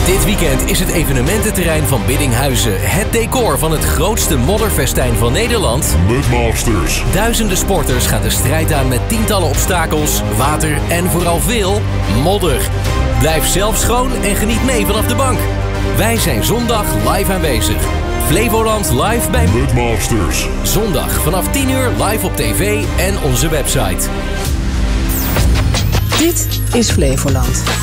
Dit weekend is het evenemententerrein van Biddinghuizen het decor van het grootste modderfestijn van Nederland. Mudmasters. Duizenden sporters gaan de strijd aan met tientallen obstakels, water en vooral veel modder. Blijf zelf schoon en geniet mee vanaf de bank. Wij zijn zondag live aanwezig. Flevoland live bij Mudmasters. Zondag vanaf 10 uur live op tv en onze website. Dit is Flevoland.